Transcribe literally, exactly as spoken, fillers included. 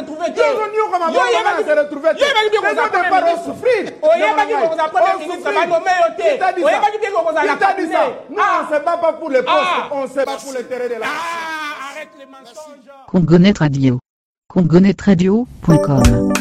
retrouver. Yo, yo, comment on va se retrouver? Yo, il va dire qu'on va pas souffrir. Oh, il va dire qu'on va pas ministre, ça va nommer au thé. Oh, il va dire qu'on va la cabinet. Nous, on ne se bat pas pour les postes, on se bat pour l'intérêt de la nation. Ah, arrête les mensonges. Congonet Radio. congonet radio point com